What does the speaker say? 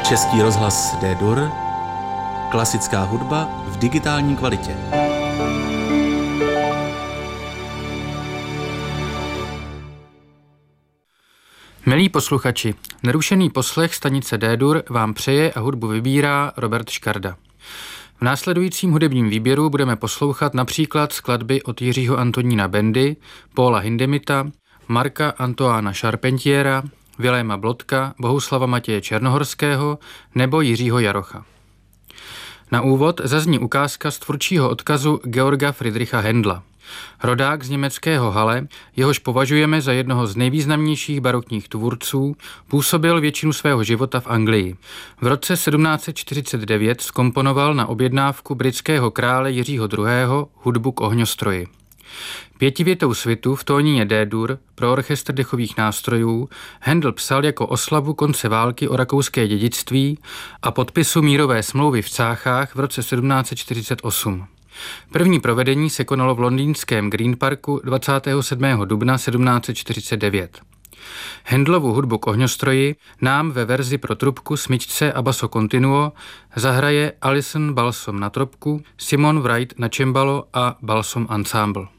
Český rozhlas D-dur, klasická hudba v digitální kvalitě. Milí posluchači, nerušený poslech stanice D-dur vám přeje a hudbu vybírá Robert Škarda. V následujícím hudebním výběru budeme poslouchat například skladby od Jiřího Antonína Bendy, Paula Hindemita, Marka Antoána Charpentiera, Viléma Blodka, Bohuslava Matěje Černohorského nebo Jiřího Jarocha. Na úvod zazní ukázka z tvůrčího odkazu Georga Friedricha Händla. Rodák z německého Halle, jehož považujeme za jednoho z nejvýznamnějších barokních tvůrců, působil většinu svého života v Anglii. V roce 1749 zkomponoval na objednávku britského krále Jiřího II. Hudbu k ohňostroji. Pětivětou svitu v tónině D-dur pro orchestr dechových nástrojů Händel psal jako oslavu konce války o rakouské dědictví a podpisu mírové smlouvy v Cáchách v roce 1748. První provedení se konalo v londýnském Green Parku 27. dubna 1749. Händlovu hudbu k ohňostroji nám ve verzi pro trubku, smyčce a basso continuo zahraje Alison Balsom na trubku, Simon Wright na cembalo a Balsom Ensemble.